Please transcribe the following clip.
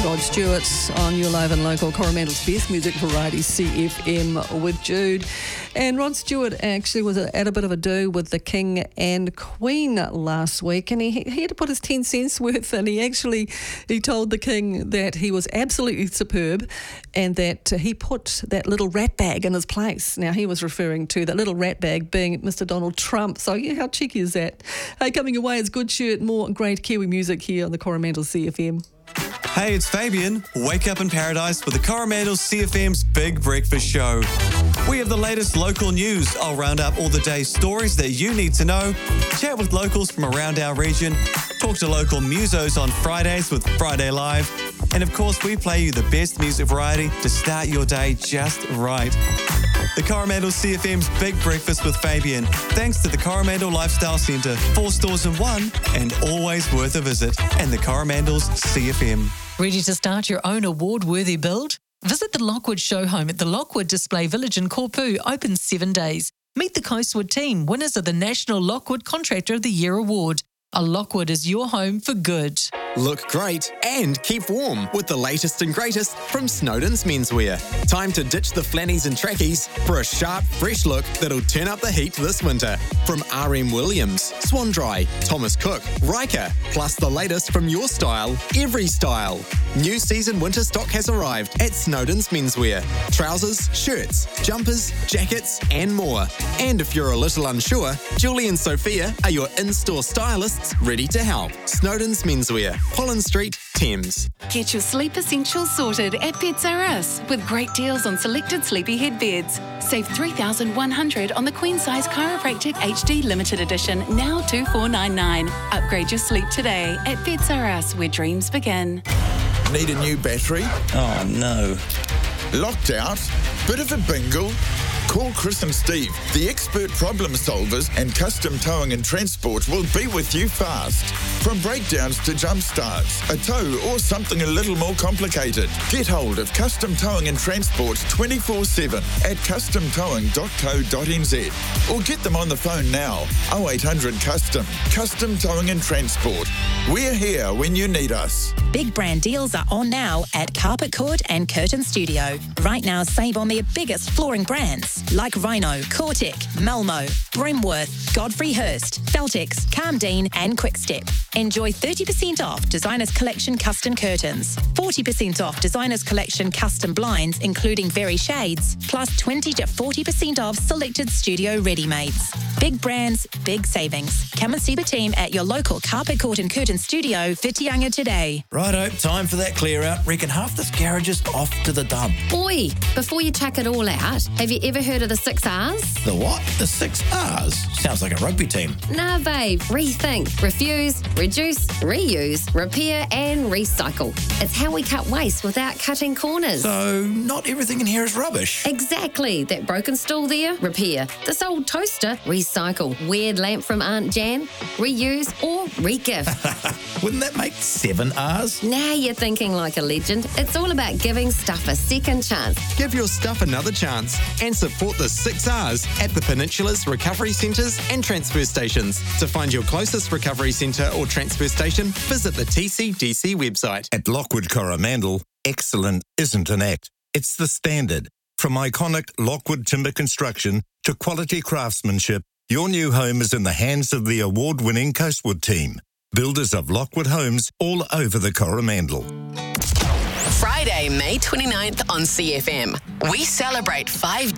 Rod Stewart on your live and local Coromandel's Best Music Variety CFM with Jude. And Rod Stewart actually was at a bit of a do with the King and Queen last week, and he had to put his 10 cents worth in. He told the King that he was absolutely superb and that he put that little rat bag in his place. Now, he was referring to that little rat bag being Mr. Donald Trump. So, yeah, how cheeky is that? Hey, coming away is Good Shirt, more great Kiwi music here on the Coromandel CFM. Hey, it's Fabian. Wake up in paradise with the Coromandel CFM's Big Breakfast Show. We have the latest local news. I'll round up all the day's stories that you need to know, chat with locals from around our region, talk to local musos on Fridays with Friday Live, and of course we play you the best music variety to start your day just right. The Coromandel CFM's Big Breakfast with Fabian. Thanks to the Coromandel Lifestyle Centre, 4 stores in one and always worth a visit. And the Coromandel's CFM. Ready to start your own award-worthy build? Visit the Lockwood Show Home at the Lockwood Display Village in Korpu, open 7 days. Meet the Coastwood team, winners of the National Lockwood Contractor of the Year Award. A Lockwood is your home for good. Look great and keep warm with the latest and greatest from Snowden's Menswear. Time to ditch the flannies and trackies for a sharp, fresh look that'll turn up the heat this winter. From R.M. Williams, Swan Dry, Thomas Cook, Riker, plus the latest from your style, every style. New season winter stock has arrived at Snowden's Menswear. Trousers, shirts, jumpers, jackets and more. And if you're a little unsure, Julie and Sophia are your in-store stylists ready to help. Snowden's Menswear, Collins Street, Thames. Get your sleep essentials sorted at Beds R Us with great deals on selected sleepy head beds. Save $3,100 on the Queen Size Chiropractic HD Limited Edition, now $2,499. Upgrade your sleep today at Beds R Us, where dreams begin. Need a new battery? Oh, no. Locked out? Bit of a bingle? Call Chris and Steve. The expert problem solvers and custom towing and transport will be with you fast. From breakdowns to jump starts, a tow or something a little more complicated. Get hold of Custom Towing and Transport 24/7 at customtowing.co.nz or get them on the phone now. 0800 Custom. Custom Towing and Transport. We're here when you need us. Big brand deals are on now at Carpet Court and Curtain Studio. Right now, save on their biggest flooring brands like Rhino, Cortec, Melmo, Brimworth, Godfrey Hirst, Feltex, Calmdean and Quickstep. Enjoy 30% off Designers Collection custom curtains, 40% off Designers Collection custom blinds including Very Shades, plus 20 to 40% off selected studio ready-mades. Big brands, big savings. Come and see the team at your local Carpet Court and Curtain Studio, Whitianga today. Righto, time for that clear out. Reckon half this garage is off to the dump. Oi, before you chuck it all out, have you ever heard of the 6 R's? The what? The 6 R's? Sounds like a rugby team. Nah, babe. Rethink, refuse, reduce, reuse, repair and recycle. It's how we cut waste without cutting corners. So, not everything in here is rubbish. Exactly. That broken stool there, repair. This old toaster, recycle. Weird lamp from Aunt Jan, reuse or regift. Wouldn't that make 7 R's? Now you're thinking like a legend. It's all about giving stuff a second chance. Give your stuff another chance and support the 6 R's at the Peninsula's recovery centres and transfer stations. To find your closest recovery centre or transfer station, visit the TCDC website. At Lockwood Coromandel, excellent isn't an act. It's the standard. From iconic Lockwood timber construction to quality craftsmanship, your new home is in the hands of the award-winning Coastwood team, builders of Lockwood homes all over the Coromandel. Friday, May 29th on CFM. We celebrate 5